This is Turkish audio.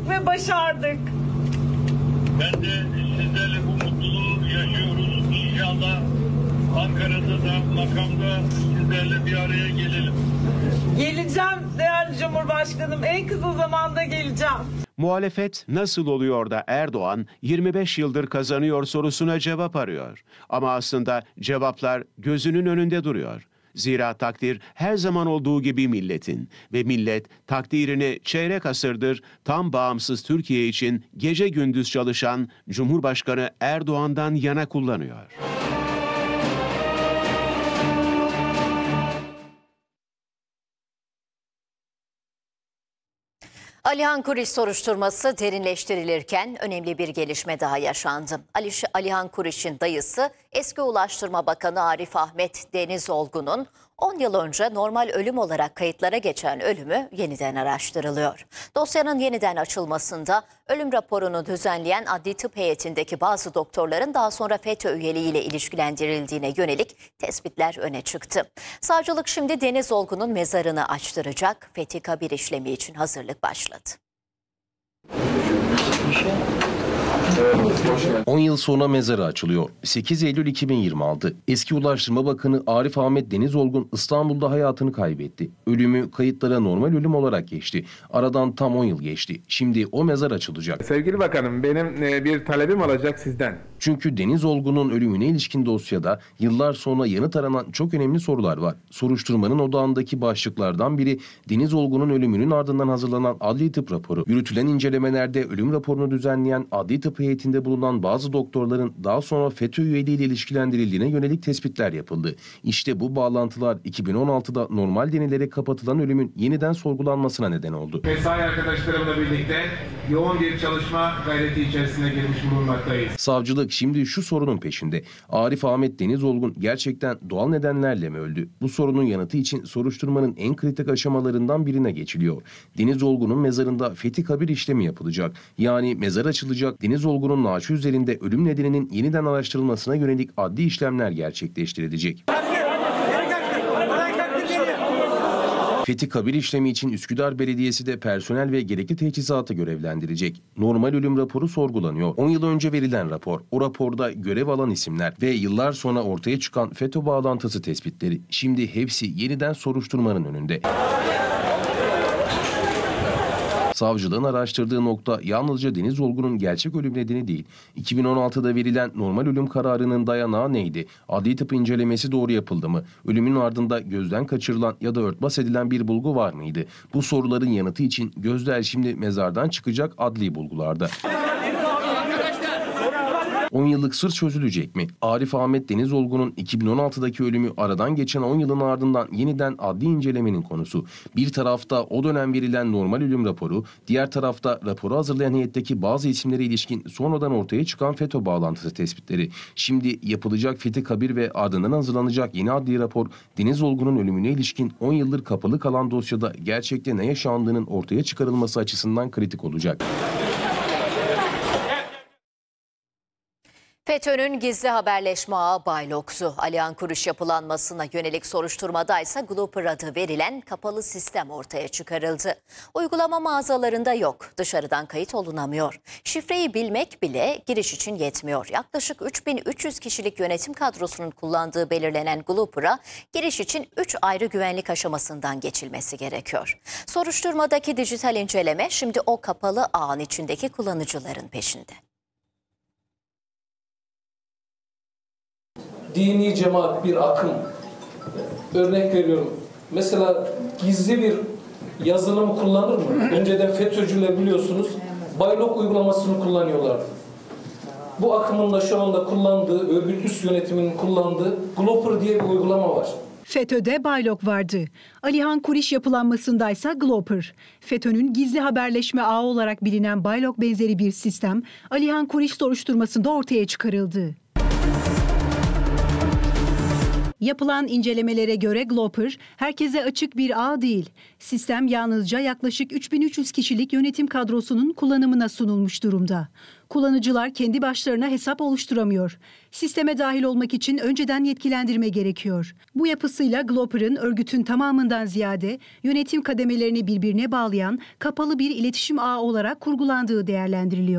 ve başardık. Ben de sizlerle bu mutluluğu yaşıyoruz. İnşallah Ankara'da da makamda sizlerle bir araya gelelim. Geleceğim değerli Cumhurbaşkanım. En kısa zamanda geleceğim. Muhalefet nasıl oluyor da Erdoğan 25 yıldır kazanıyor sorusuna cevap arıyor. Ama aslında cevaplar gözünün önünde duruyor. Zira takdir her zaman olduğu gibi milletin ve millet takdirini çeyrek asırdır tam bağımsız Türkiye için gece gündüz çalışan Cumhurbaşkanı Erdoğan'dan yana kullanıyor. Alihan Kuriş soruşturması derinleştirilirken önemli bir gelişme daha yaşandı. Alihan Kuriş'in dayısı eski Ulaştırma Bakanı Arif Ahmet Denizolgun'un 10 yıl önce normal ölüm olarak kayıtlara geçen ölümü yeniden araştırılıyor. Dosyanın yeniden açılmasında ölüm raporunu düzenleyen adli tıp heyetindeki bazı doktorların daha sonra FETÖ üyeliğiyle ilişkilendirildiğine yönelik tespitler öne çıktı. Savcılık şimdi Denizolgun'un mezarını açtıracak. Fethi kabir işlemi için hazırlık başladı. 10 yıl sonra mezarı açılıyor. 8 Eylül 2026. Eski Ulaştırma Bakanı Arif Ahmet Denizolgun İstanbul'da hayatını kaybetti. Ölümü kayıtlara normal ölüm olarak geçti. Aradan tam 10 yıl geçti. Şimdi o mezar açılacak. Sevgili bakanım, benim bir talebim olacak sizden. Çünkü Denizolgun'un ölümüne ilişkin dosyada yıllar sonra yanıt aranan çok önemli sorular var. Soruşturmanın odağındaki başlıklardan biri Denizolgun'un ölümünün ardından hazırlanan adli tıp raporu. Yürütülen incelemelerde ölüm raporunu düzenleyen adli tıp heyetinde bulunan bazı doktorların daha sonra FETÖ üyeliğiyle ilişkilendirildiğine yönelik tespitler yapıldı. İşte bu bağlantılar 2016'da normal denilerek kapatılan ölümün yeniden sorgulanmasına neden oldu. Mesai arkadaşlarımla birlikte yoğun bir çalışma gayreti içerisine girmiş bulunmaktayız. Savcılık şimdi şu sorunun peşinde. Arif Ahmet Denizolgun gerçekten doğal nedenlerle mi öldü? Bu sorunun yanıtı için soruşturmanın en kritik aşamalarından birine geçiliyor. Denizolgun'un mezarında fethi kabir işlemi yapılacak. Yani mezar açılacak, Denizolgun'un naaşı üzerinde ölüm nedeninin yeniden araştırılmasına yönelik adli işlemler gerçekleştirilecek. Fethi kabir işlemi için Üsküdar Belediyesi de personel ve gerekli teçhizatı görevlendirecek. Normal ölüm raporu sorgulanıyor. 10 yıl önce verilen rapor, o raporda görev alan isimler ve yıllar sonra ortaya çıkan FETÖ bağlantısı tespitleri. Şimdi hepsi yeniden soruşturmanın önünde. Savcılığın araştırdığı nokta yalnızca Denizolgun'un gerçek ölüm nedeni değil. 2016'da verilen normal ölüm kararının dayanağı neydi? Adli tıp incelemesi doğru yapıldı mı? Ölümün ardında gözden kaçırılan ya da örtbas edilen bir bulgu var mıydı? Bu soruların yanıtı için gözler şimdi mezardan çıkacak adli bulgularda. 10 yıllık sır çözülecek mi? Arif Ahmet Denizolgun'un 2016'daki ölümü aradan geçen 10 yılın ardından yeniden adli incelemenin konusu. Bir tarafta o dönem verilen normal ölüm raporu, diğer tarafta raporu hazırlayan heyetteki bazı isimlere ilişkin sonradan ortaya çıkan FETÖ bağlantısı tespitleri. Şimdi yapılacak fethi kabir ve ardından hazırlanacak yeni adli rapor, Denizolgun'un ölümüne ilişkin 10 yıldır kapalı kalan dosyada gerçekte ne yaşandığının ortaya çıkarılması açısından kritik olacak. FETÖ'nün gizli haberleşme ağı Baylox'u Alihan Kuriş yapılanmasına yönelik soruşturmada ise Glooper adı verilen kapalı sistem ortaya çıkarıldı. Uygulama mağazalarında yok, dışarıdan kayıt olunamıyor. Şifreyi bilmek bile giriş için yetmiyor. Yaklaşık 3300 kişilik yönetim kadrosunun kullandığı belirlenen Glooper'a giriş için 3 ayrı güvenlik aşamasından geçilmesi gerekiyor. Soruşturmadaki dijital inceleme şimdi o kapalı ağın içindeki kullanıcıların peşinde. Dini cemaat bir akım. Örnek veriyorum. Mesela gizli bir yazılım kullanır mı? Önceden FETÖ'cüler biliyorsunuz Baylok uygulamasını kullanıyorlardı. Bu akımın da şu anda kullandığı, örgüt üst yönetiminin kullandığı Glooper diye bir uygulama var. FETÖ'de Baylok vardı. Alihan Kuriş yapılanmasındaysa Glooper. FETÖ'nün gizli haberleşme ağı olarak bilinen Baylok benzeri bir sistem Alihan Kuriş soruşturmasında ortaya çıkarıldı. Yapılan incelemelere göre Glopper, herkese açık bir ağ değil. Sistem yalnızca yaklaşık 3300 kişilik yönetim kadrosunun kullanımına sunulmuş durumda. Kullanıcılar kendi başlarına hesap oluşturamıyor. Sisteme dahil olmak için önceden yetkilendirme gerekiyor. Bu yapısıyla Glopper'ın örgütün tamamından ziyade yönetim kademelerini birbirine bağlayan kapalı bir iletişim ağı olarak kurgulandığı değerlendiriliyor.